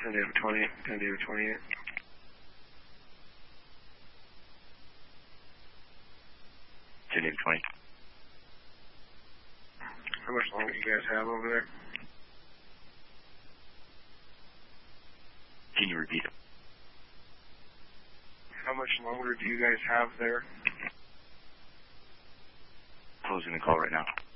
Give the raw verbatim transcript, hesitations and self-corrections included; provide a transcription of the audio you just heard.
ten David twenty-eight, ten David twenty-eight. ten David twenty. How much longer do you guys have over there? Can you repeat it? How much longer do you guys have there? Closing the call right now.